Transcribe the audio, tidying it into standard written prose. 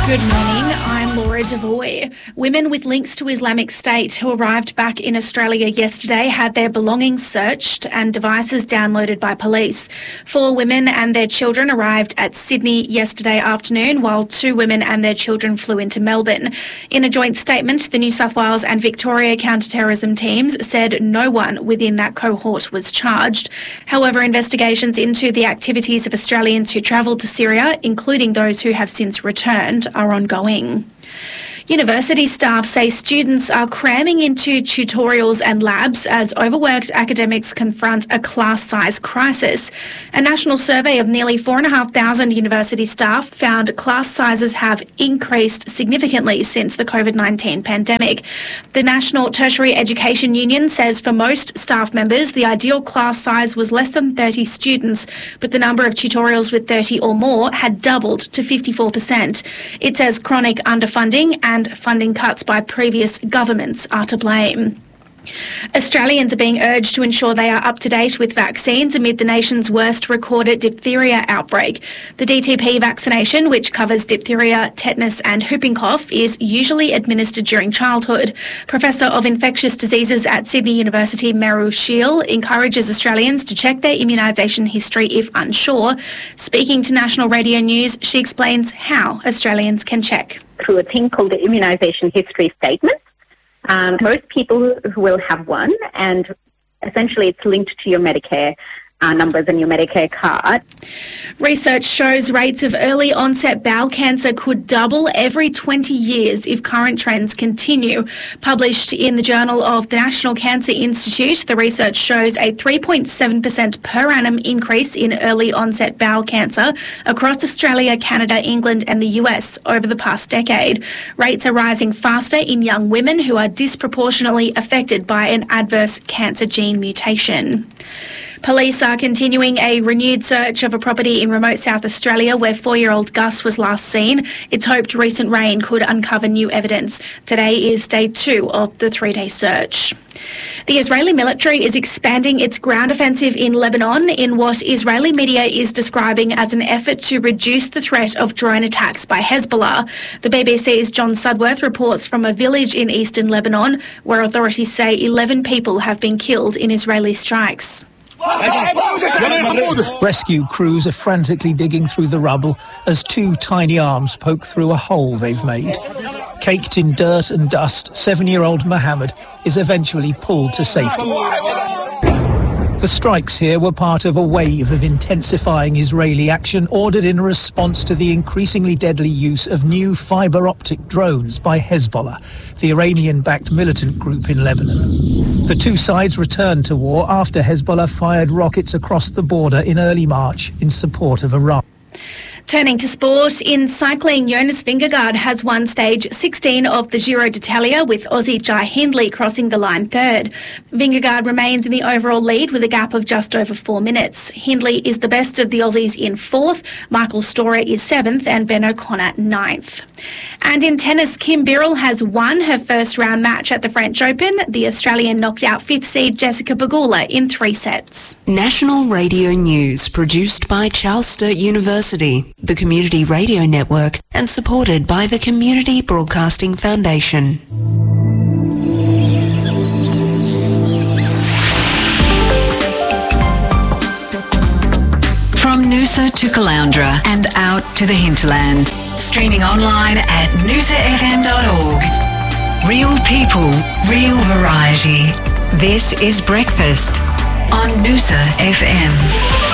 Good morning, I'm Laura Devoy. Women with links to Islamic State who arrived back in Australia yesterday had their belongings searched and devices downloaded by police. 4 women and their children arrived at Sydney yesterday afternoon, while 2 women and their children flew into Melbourne. In a joint statement, the New South Wales and Victoria counter-terrorism teams said no one within that cohort was charged. However, investigations into the activities of Australians who travelled to Syria, including those who have since returned, are ongoing. University staff say students are cramming into tutorials and labs as overworked academics confront a class size crisis. A national survey of nearly 4,500 university staff found class sizes have increased significantly since the COVID-19 pandemic. The National Tertiary Education Union says for most staff members, the ideal class size was less than 30 students, but the number of tutorials with 30 or more had doubled to 54%. It says chronic underfunding and funding cuts by previous governments are to blame. Australians are being urged to ensure they are up to date with vaccines amid the nation's worst recorded diphtheria outbreak. The DTP vaccination, which covers diphtheria, tetanus and whooping cough, is usually administered during childhood. Professor of Infectious Diseases at Sydney University, Meru Sheil, encourages Australians to check their immunisation history if unsure. Speaking to National Radio News, she explains how Australians can check. Through a thing called the immunisation history statement. Most people who will have one, and essentially it's linked to your Medicare numbers and your Medicare card. Research shows rates of early onset bowel cancer could double every 20 years if current trends continue. Published in the Journal of the National Cancer Institute, the research shows a 3.7% per annum increase in early onset bowel cancer across Australia, Canada, England and the US over the past decade. Rates are rising faster in young women who are disproportionately affected by an adverse cancer gene mutation. Police are continuing a renewed search of a property in remote South Australia where 4-year-old Gus was last seen. It's hoped recent rain could uncover new evidence. Today is day 2 of the 3-day search. The Israeli military is expanding its ground offensive in Lebanon in what Israeli media is describing as an effort to reduce the threat of drone attacks by Hezbollah. The BBC's John Sudworth reports from a village in eastern Lebanon where authorities say 11 people have been killed in Israeli strikes. Rescue crews are frantically digging through the rubble as 2 tiny arms poke through a hole they've made. Caked in dirt and dust, 7-year-old Mohammed is eventually pulled to safety. The strikes here were part of a wave of intensifying Israeli action ordered in response to the increasingly deadly use of new fibre-optic drones by Hezbollah, the Iranian-backed militant group in Lebanon. The 2 sides returned to war after Hezbollah fired rockets across the border in early March in support of Iran. Turning to sport, in cycling, Jonas Vingegaard has won stage 16 of the Giro d'Italia with Aussie Jai Hindley crossing the line 3rd. Vingegaard remains in the overall lead with a gap of just over 4 minutes. Hindley is the best of the Aussies in 4th, Michael Storer is 7th and Ben O'Connor 9th. And in tennis, Kim Birrell has won her first round match at the French Open. The Australian knocked out 5th seed Jessica Pegula in 3 sets. National Radio News produced by Charles Sturt University, the Community Radio Network, and supported by the Community Broadcasting Foundation. From Noosa to Caloundra and out to the hinterland. Streaming online at noosafm.org. Real people, real variety. This is Breakfast on Noosa FM.